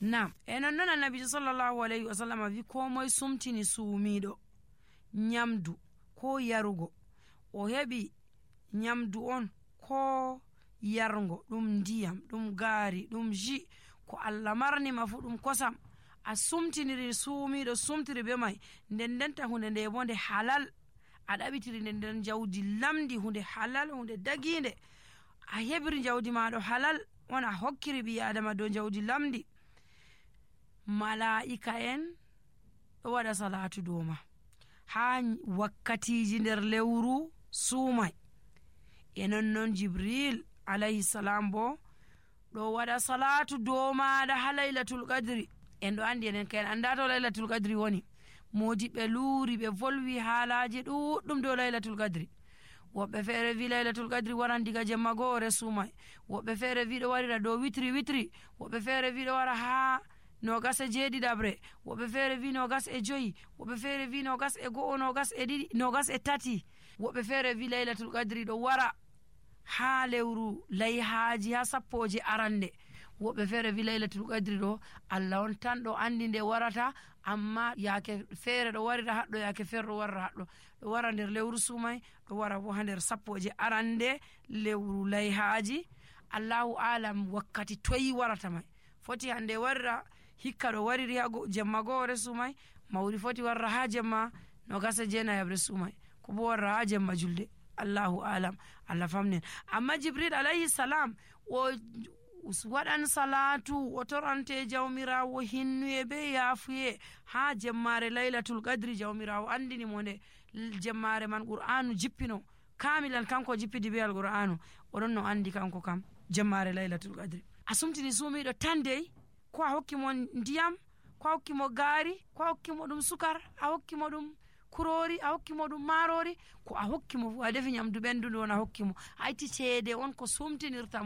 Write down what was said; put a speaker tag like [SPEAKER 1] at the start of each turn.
[SPEAKER 1] nam non annabi sallallahu alaihi wasallam wi ko moy sumtini suumido nyamdu ko yarugo o hebi nyamdu on ko yarngo dum ndiyam dum gaari dum ji ko Allah marni ma fu dum kosam a sumtiniri suumido sumtiri be mai ndendenta hunde nde bonde halal a dabitiri nden jawdi lamdi hunde halal hunde daginde a hebiri jawdi ma do halal wana hokkiri bi adama do jawdi lamdi malaika en do wada salatu doma ha wakkatiji nder lewru suumai non Jibril alayhi salam bo do wada salatu doma da halailatul qadri en do andi enen ken anda to lailatul qadri woni modi be luuri be volwi halaje duddum do lailatul qadri wobbe fere vi lailatul qadri waran diga jemma gore sumai wobbe fere vi do warira do witri wobbe fere vi do wara ha no gas e jeedi dabre wobbe fere vi no gas e joyi wobbe fere vi no gas e go no gas e didi no gas e tati wobbe fere vi lailatul qadri do wara ha lewru layhaaji ha sappoje arande wobbe fere vi lailatul qadri do Allah on tan do andi nde warata amma yaake fere do warira haddo yaake fere do warra haddo do wara nder lewru sumai do wara bo ha nder sappoje arande lewru layhaaji Allahu alam wakkati toyi warata mai foti hande warra hikka do wariri ha jemma gore sumai mawri foti warra ha jemma no gasa jena yabre sumai ko bo warra ha jemma julde Allahu alam Allah famnen amma Jibril alayhi salam o wadan salatu o torante jawmirawo hinnuye be yafuye ha jemmare lailatul qadri jawmirawo andini mo ne jemmare man qur'anu jippino kamilan kanko jippidi be alqur'anu odon no andi kanko kam jemmare lailatul qadri asumtini sumido tandey ko hokki mo ndiyam ko hokki mo gaari ko hokki mo dum sukar a hokki mo dum kurori a hokki mo dum marori ko a hokki mo fu a defi nyamdu bendudo na hokki mo ayti ceede on ko sumtinirta